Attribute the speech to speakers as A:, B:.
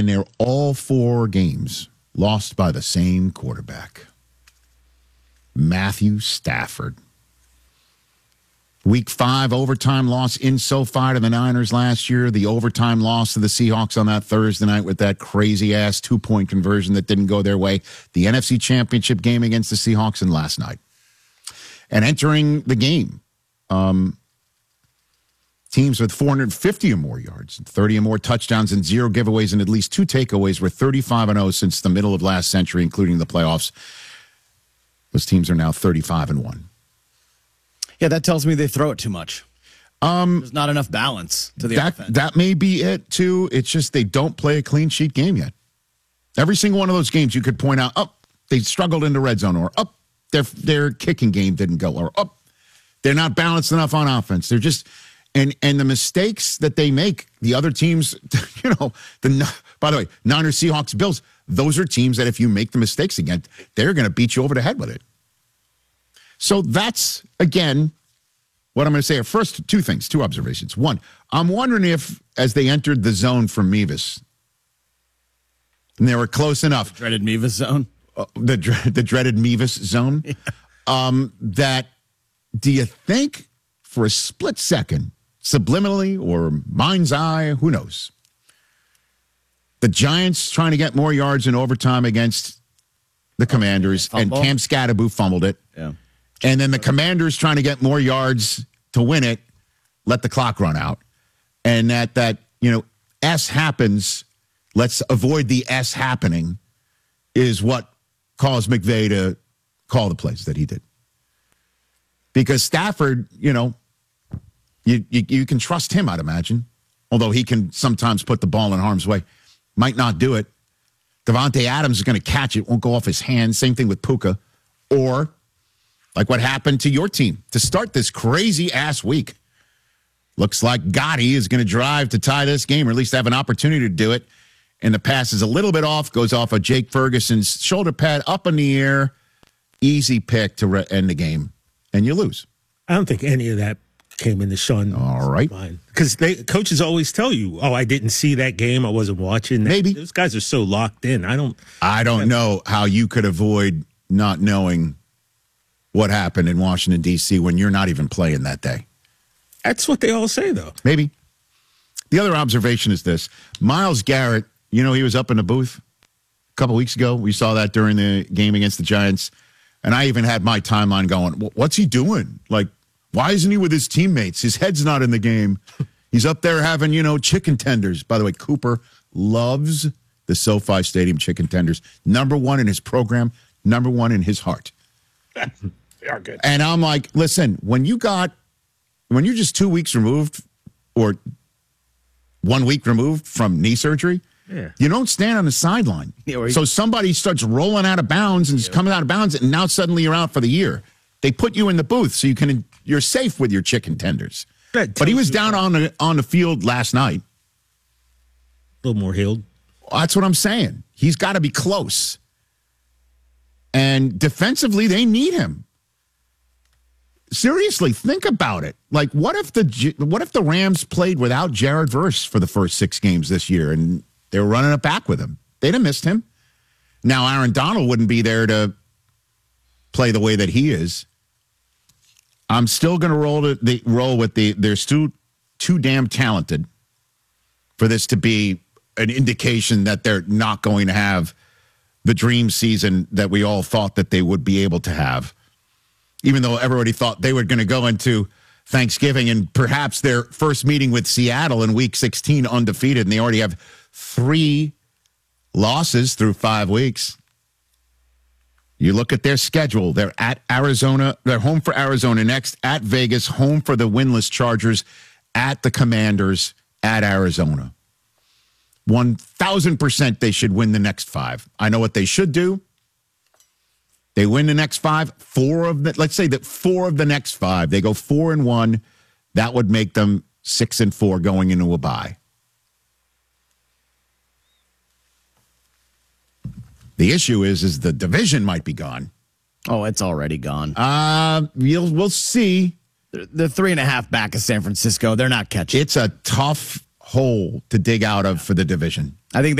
A: And they're all 4 games lost by the same quarterback, Matthew Stafford. Week 5 overtime loss in SoFi to the Niners last year. The overtime loss to the Seahawks on that Thursday night with that crazy-ass 2-point conversion that didn't go their way. The NFC Championship game against the Seahawks and last night. And entering the game, teams with 450 or more yards, 30 or more touchdowns, and 0 giveaways and at least 2 takeaways were 35-0 since the middle of last century, including the playoffs. Those teams are now 35-1.
B: Yeah, that tells me they throw it too much. There's not enough balance to the offense.
A: That may be it, too. It's just they don't play a clean sheet game yet. Every single one of those games you could point out, they struggled in the red zone, or their kicking game didn't go, or they're not balanced enough on offense. They're just, and the mistakes that they make, the other teams, by the way, Niners, Seahawks, Bills, those are teams that if you make the mistakes again, they're going to beat you over the head with it. So that's, again, what I'm going to say. First, 2 things, 2 observations. One, I'm wondering if, as they entered the zone from Mevis, and they were close enough.
B: The dreaded Mevis zone?
A: The dreaded Mevis zone. Yeah. That, do you think, for a split second, subliminally or mind's eye, who knows, the Giants trying to get more yards in overtime against the Commanders, and Cam Scatterboo fumbled it.
B: Yeah.
A: And then the Commanders trying to get more yards to win it, let the clock run out. And that S happens, let's avoid the S happening, is what caused McVay to call the plays that he did. Because Stafford, you can trust him, I'd imagine. Although he can sometimes put the ball in harm's way. Might not do it. Devontae Adams is going to catch it, won't go off his hands. Same thing with Puka. Or, like what happened to your team to start this crazy-ass week. Looks like Gotti is going to drive to tie this game, or at least have an opportunity to do it. And the pass is a little bit off, goes off of Jake Ferguson's shoulder pad, up in the air. Easy pick to end the game. And you lose.
C: I don't think any of that came into Sean.
A: All right.
C: Because coaches always tell you, I didn't see that game. I wasn't watching that.
A: Maybe.
C: Those guys are so locked in. I don't
A: know how you could avoid not knowing what happened in Washington, D.C. when you're not even playing that day.
C: That's what they all say, though.
A: Maybe. The other observation is this. Myles Garrett, he was up in the booth a couple weeks ago. We saw that during the game against the Giants. And I even had my timeline going, what's he doing? Like, why isn't he with his teammates? His head's not in the game. He's up there having, chicken tenders. By the way, Cooper loves the SoFi Stadium chicken tenders. Number 1 in his program, number 1 in his heart.
C: They are good.
A: And I'm like, listen, when you're just 2 weeks removed or 1 week removed from knee surgery, you don't stand on the sideline. Yeah, so somebody starts rolling out of bounds and is coming out of bounds, and now suddenly you're out for the year. They put you in the booth so you're safe with your chicken tenders. But he was down on the field last night.
C: A little more healed.
A: That's what I'm saying. He's got to be close. And defensively, they need him. Seriously, think about it. Like, what if the Rams played without Jared Verse for the first 6 games this year, and they were running it back with him? They'd have missed him. Now, Aaron Donald wouldn't be there to play the way that he is. I'm still going to roll with they're still too damn talented for this to be an indication that they're not going to have the dream season that we all thought that they would be able to have. Even though everybody thought they were going to go into Thanksgiving and perhaps their first meeting with Seattle in Week 16 undefeated, and they already have 3 losses through 5 weeks. You look at their schedule. They're at Arizona. They're home for Arizona next, at Vegas, home for the winless Chargers, at the Commanders, at Arizona. 1,000% they should win the next 5. I know what they should do. They win the next 5. Let's say that 4 of the next 5, they go 4-1. That would make them 6-4 going into a bye. The issue is the division might be gone.
B: Oh, it's already gone.
A: We'll see.
B: They're 3.5 back of San Francisco. They're not catching.
A: It's a tough hole to dig out of for the division.
B: I think